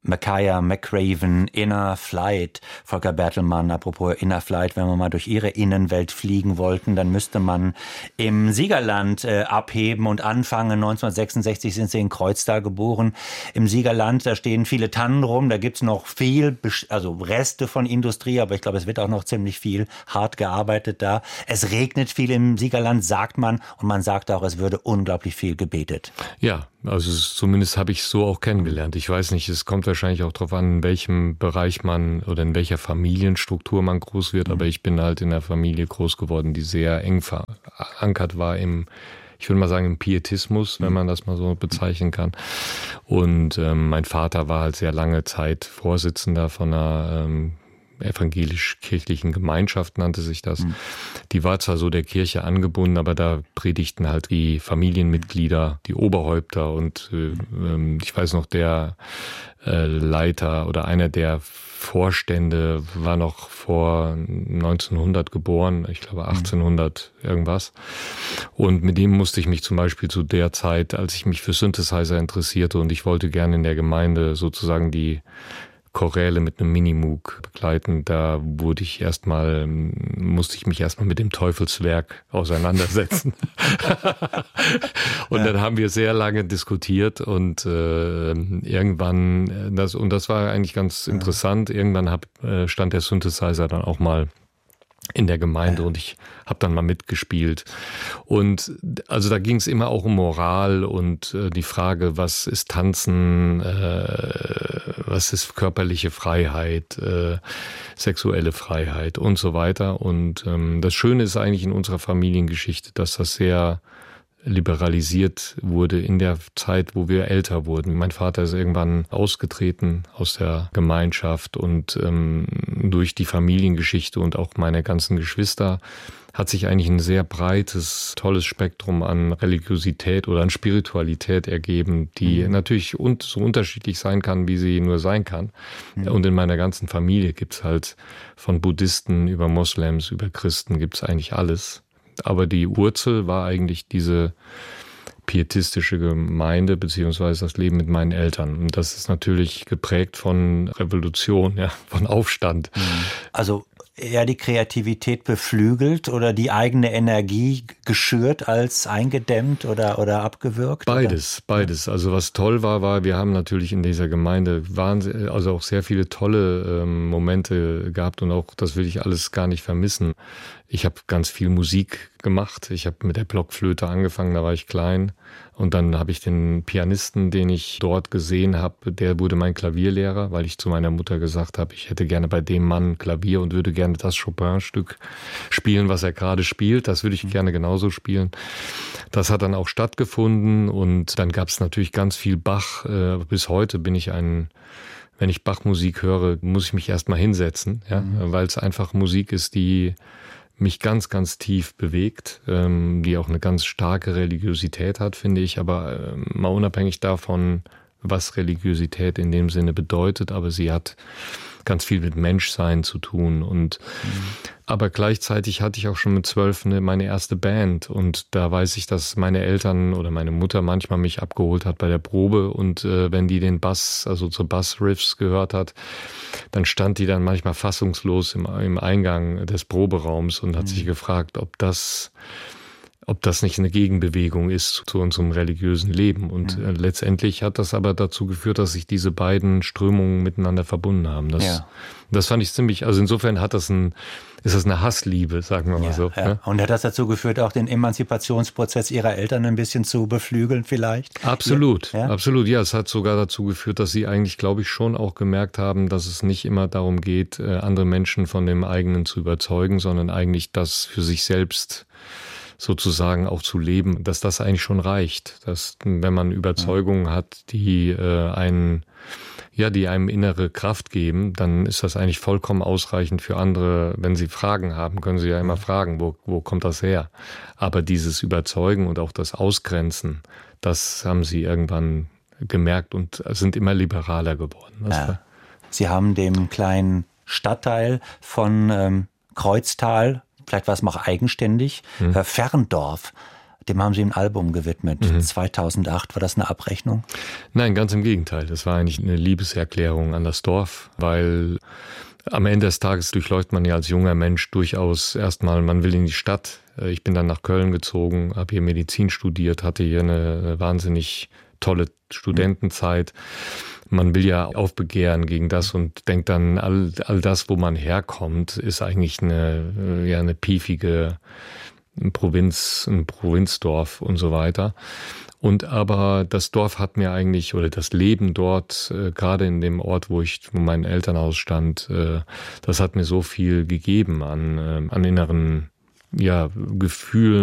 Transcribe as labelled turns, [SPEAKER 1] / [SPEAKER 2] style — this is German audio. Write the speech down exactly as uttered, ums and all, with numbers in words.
[SPEAKER 1] Makaya McCraven, Inner Flight. Volker Bertelmann, apropos Inner Flight, wenn wir mal durch Ihre Innenwelt fliegen wollten, dann müsste man im Siegerland äh, abheben und anfangen. neunzehnhundertsechsundsechzig sind Sie in Kreuztal geboren. Im Siegerland, da stehen viele Tannen rum, da gibt's noch viel, also Reste von Industrie, aber ich glaube, es wird auch noch ziemlich viel hart gearbeitet da. Es regnet viel im Siegerland, sagt man, und man sagt auch, es würde unglaublich viel gebetet.
[SPEAKER 2] Ja, also zumindest habe ich es so auch kennengelernt. Ich weiß nicht, es kommt wahrscheinlich auch darauf an, in welchem Bereich man oder in welcher Familienstruktur man groß wird. Mhm. Aber ich bin halt in einer Familie groß geworden, die sehr eng verankert war im, ich würde mal sagen, im Pietismus, wenn man das mal so bezeichnen kann. Und ähm, mein Vater war halt sehr lange Zeit Vorsitzender von einer ähm, evangelisch-kirchlichen Gemeinschaft, nannte sich das. Mhm. Die war zwar so der Kirche angebunden, aber da predigten halt die Familienmitglieder, die Oberhäupter und äh, äh, ich weiß noch, der äh, Leiter oder einer der Vorstände war noch vor neunzehnhundert geboren, ich glaube achtzehnhundert mhm. irgendwas. Und mit dem musste ich mich zum Beispiel zu der Zeit, als ich mich für Synthesizer interessierte und ich wollte gerne in der Gemeinde sozusagen die Choräle mit einem Minimoog begleiten. Da wurde ich erstmal, musste ich mich erstmal mit dem Teufelswerk auseinandersetzen. Und ja. Dann haben wir sehr lange diskutiert und äh, irgendwann, das und das war eigentlich ganz ja. interessant, irgendwann hab, äh, stand der Synthesizer dann auch mal in der Gemeinde ja. und ich habe dann mal mitgespielt. Und also da ging es immer auch um Moral und äh, die Frage, was ist Tanzen, äh, was ist körperliche Freiheit, äh, sexuelle Freiheit und so weiter. Und ähm, das Schöne ist eigentlich in unserer Familiengeschichte, dass das sehr liberalisiert wurde in der Zeit, wo wir älter wurden. Mein Vater ist irgendwann ausgetreten aus der Gemeinschaft und ähm, durch die Familiengeschichte und auch meine ganzen Geschwister hat sich eigentlich ein sehr breites, tolles Spektrum an Religiosität oder an Spiritualität ergeben, die mhm. natürlich un- so unterschiedlich sein kann, wie sie nur sein kann. Mhm. Und in meiner ganzen Familie gibt's halt von Buddhisten über Moslems, über Christen gibt's eigentlich alles. Aber die Wurzel war eigentlich diese pietistische Gemeinde beziehungsweise das Leben mit meinen Eltern. Und das ist natürlich geprägt von Revolution, ja, von Aufstand.
[SPEAKER 1] Also eher die Kreativität beflügelt oder die eigene Energie geschürt als eingedämmt oder, oder abgewürgt?
[SPEAKER 2] Beides, oder? beides. Also was toll war, war, wir haben natürlich in dieser Gemeinde wahnsinn, also auch sehr viele tolle ähm, Momente gehabt und auch, das will ich alles gar nicht vermissen. Ich habe ganz viel Musik gemacht. Ich habe mit der Blockflöte angefangen, da war ich klein. Und dann habe ich den Pianisten, den ich dort gesehen habe, der wurde mein Klavierlehrer, weil ich zu meiner Mutter gesagt habe, ich hätte gerne bei dem Mann Klavier und würde gerne das Chopin-Stück spielen, was er gerade spielt. Das würde ich gerne genauso spielen. Das hat dann auch stattgefunden und dann gab es natürlich ganz viel Bach. Bis heute bin ich ein... Wenn ich Bach-Musik höre, muss ich mich erstmal hinsetzen, ja, mhm. weil es einfach Musik ist, die mich ganz, ganz tief bewegt, ähm, die auch eine ganz starke Religiosität hat, finde ich, aber äh, mal unabhängig davon, was Religiosität in dem Sinne bedeutet, aber sie hat ganz viel mit Menschsein zu tun und mhm. aber gleichzeitig hatte ich auch schon mit zwölf eine, meine erste Band und da weiß ich, dass meine Eltern oder meine Mutter manchmal mich abgeholt hat bei der Probe und äh, wenn die den Bass, also so Bassriffs gehört hat, dann stand die dann manchmal fassungslos im, im Eingang des Proberaums und hat mhm. sich gefragt, ob das ob das nicht eine Gegenbewegung ist zu unserem religiösen Leben. Und ja. letztendlich hat das aber dazu geführt, dass sich diese beiden Strömungen miteinander verbunden haben. Das, ja. das fand ich ziemlich, also insofern hat das ein, ist das eine Hassliebe, sagen wir mal ja, so.
[SPEAKER 1] Ja. Ne? Und hat das dazu geführt, auch den Emanzipationsprozess Ihrer Eltern ein bisschen zu beflügeln vielleicht?
[SPEAKER 2] Absolut,
[SPEAKER 1] ja?
[SPEAKER 2] absolut. Ja, es hat sogar dazu geführt, dass sie eigentlich, glaube ich, schon auch gemerkt haben, dass es nicht immer darum geht, andere Menschen von dem eigenen zu überzeugen, sondern eigentlich das für sich selbst sozusagen auch zu leben, dass das eigentlich schon reicht, dass wenn man Überzeugungen ja. hat, die äh, einen, ja, die einem innere Kraft geben, dann ist das eigentlich vollkommen ausreichend für andere. Wenn sie Fragen haben, können sie ja immer fragen, wo, wo kommt das her? Aber dieses Überzeugen und auch das Ausgrenzen, das haben sie irgendwann gemerkt und sind immer liberaler geworden.
[SPEAKER 1] Ja. Sie haben dem kleinen Stadtteil von ähm, Kreuztal, vielleicht war es noch eigenständig, hm. Ferndorf, dem haben Sie ein Album gewidmet. Mhm. zweitausendacht, war das eine Abrechnung?
[SPEAKER 2] Nein, ganz im Gegenteil. Das war eigentlich eine Liebeserklärung an das Dorf, weil am Ende des Tages durchläuft man ja als junger Mensch durchaus erstmal, man will in die Stadt. Ich bin dann nach Köln gezogen, habe hier Medizin studiert, hatte hier eine wahnsinnig tolle Studentenzeit. Man will ja aufbegehren gegen das und denkt dann, all, all das, wo man herkommt, ist eigentlich eine, ja, eine piefige Provinz, ein Provinzdorf und so weiter. Und aber das Dorf hat mir eigentlich, oder das Leben dort, äh, gerade in dem Ort, wo ich, wo mein Elternhaus stand, äh, das hat mir so viel gegeben an, äh, an inneren, ja, Gefühlen.